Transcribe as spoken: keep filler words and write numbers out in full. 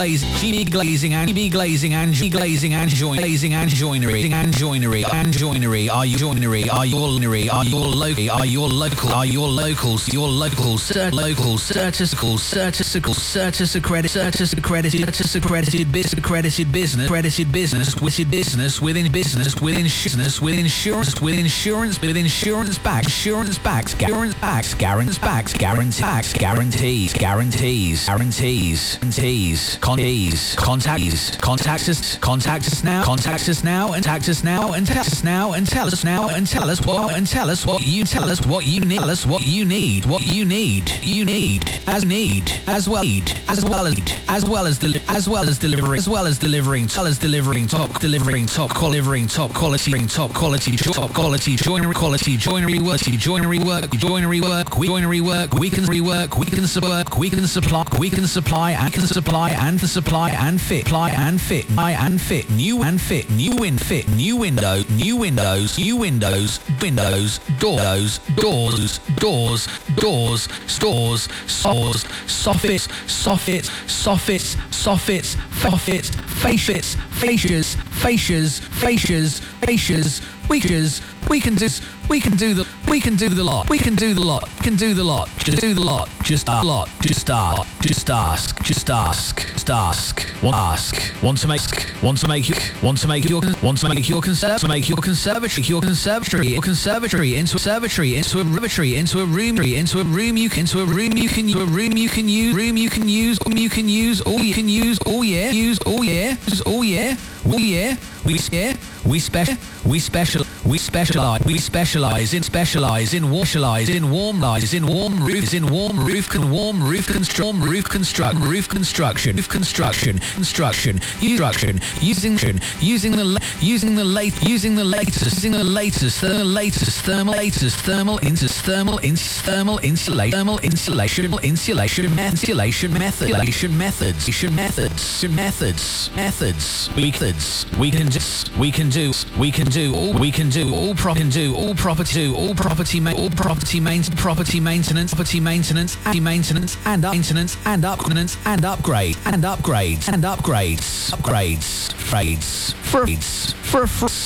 G B glazing and G B glazing and G glazing and join glazing and joinery and joinery and joinery. Are you joinery? Are you joinery? Are you local? Are you local? Are your locals? Your local cert local certical certical certis accredited certis accredited certis accredited business accredited business accredited business with business within business with business with insurance with insurance with insurance backs insurance backs guarantee backs guarantees backs guarantees guarantees guarantees guarantees guarantees Contact, contact, contact us, contact us now, contact us now, and contact us now, and tell us now, and tell us now, and tell us what, and tell us what you tell us what you need, tell us what you need, what you need, you need, as need, as well need, as well as as well as deli- as well as delivering, as well as delivering, as well as delivering top, delivering top, delivering top quality, top quality, top quality, joinery quality, joinery work, joinery work, joinery work, we joinery work, we can rework, we can work, we can supply, we can supply, and can supply and. Supply and fit, apply and fit, buy and fit, new and fit, new win fit, new window, new windows, new windows, windows, doors, doors, doors, doors, stores, stores, soffits, soffits, soffits, soffits, soffits, fascias, fascias, fascias, fascias, fascias, weakers, we can do, we can do the, we can do the lot, we can do the lot, can do the lot, just do the lot, just a lot, just ask, just ask, just ask, just ask, want ask, want to make, want to make, want to make your, want to make your conserv, to make your conservatory, your conservatory, your conservatory into a conservatory, into a conservatory, into a room, into a room you can, into a room you can, a room you can use, room you can use, room you can use, all you can use, all year, use all year, all year, all year, we yeah, we special, we special, we specialize, we specialize in specialize in warm, specialize in warm lies, in warm roofs, in warm roof, can warm roof construct, roof construct, roof construction, roof construction, construction, construction, using using the using the late using the latest, using the latest, the latest thermal, latest thermal, into thermal, into thermal insulation, thermal insulation, insulation, insulation methods, methods, methods, methods, methods, methods. We can just, we can do, we can do all, we can do all, pro- can do all property, do all property, ma- all property maintenance, property maintenance, property maintenance, and maintenance, and up- maintenance, and upgrades, and upgrade, and upgrades, and upgrades, upgrades, upgrades, for, for, for,